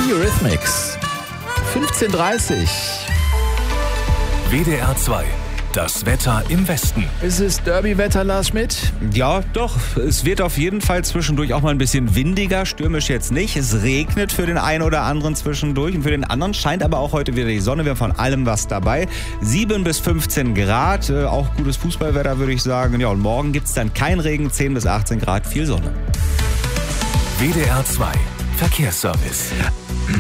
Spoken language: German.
Eurythmics. 15:30. WDR 2. Das Wetter im Westen. Ist es Derby-Wetter, Lars Schmidt? Ja, doch. Es wird auf jeden Fall zwischendurch auch mal ein bisschen windiger. Stürmisch jetzt nicht. Es regnet für den einen oder anderen zwischendurch. Und für den anderen scheint aber auch heute wieder die Sonne. Wir haben von allem was dabei. 7 bis 15 Grad. Auch gutes Fußballwetter, würde ich sagen. Ja, und morgen gibt es dann kein Regen. 10 bis 18 Grad. Viel Sonne. WDR 2. Verkehrsservice.